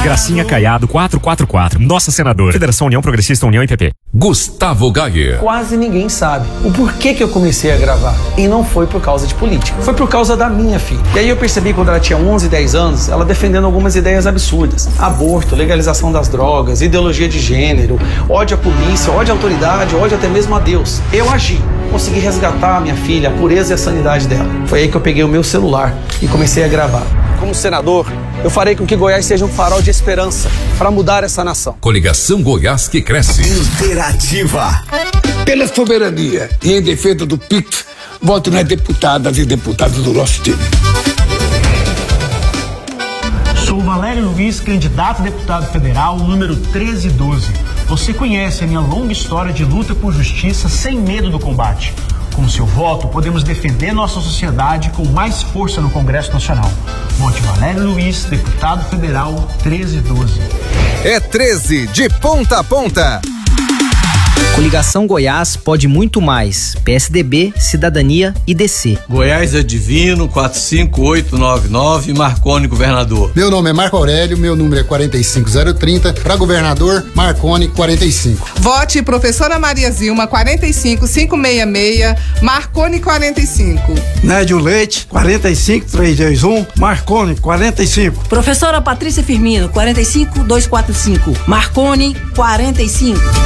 Gracinha Caiado 444, nossa senadora, Federação União Progressista União e PP. Gustavo Gayer. Quase ninguém sabe o porquê que eu comecei a gravar. E não foi por causa de política. Foi por causa da minha filha. E aí eu percebi quando ela tinha 11, 10 anos, ela defendendo algumas ideias absurdas. Aborto, legalização das drogas, ideologia de gênero, ódio à polícia, ódio à autoridade, ódio até mesmo a Deus. Eu agi. Consegui resgatar a minha filha, a pureza e a sanidade dela. Foi aí que eu peguei o meu celular e comecei a gravar. Como senador, eu farei com que Goiás seja um farol de esperança para mudar essa nação. Coligação Goiás que cresce. Interativa. Pela soberania e em defesa do PIX, voto nas deputadas e deputados do nosso time. Sou Valério Luiz, candidato a deputado federal, número 1312. Você conhece a minha longa história de luta por justiça sem medo do combate. Com seu voto, podemos defender nossa sociedade com mais força no Congresso Nacional. Vote Valério Luiz, deputado federal 1312. É 13 de ponta a ponta. Coligação Goiás pode muito mais. PSDB, Cidadania e DC. Goiás é divino, 45899, Marconi governador. Meu nome é Marco Aurélio, meu número é 45030, para governador, Marconi 45. Vote professora Maria Zilma 45566, Marconi 45. Nédio Leite 45321, Marconi 45. Professora Patrícia Firmino 45245, Marconi 45.